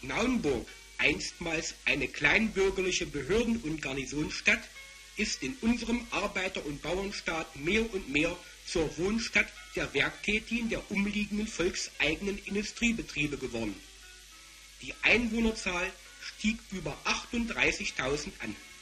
Naumburg, einstmals eine kleinbürgerliche Behörden- und Garnisonsstadt, ist in unserem Arbeiter- und Bauernstaat mehr und mehr zur Wohnstadt der Werktätigen der umliegenden volkseigenen Industriebetriebe geworden. Die Einwohnerzahl stieg über 38.000 an.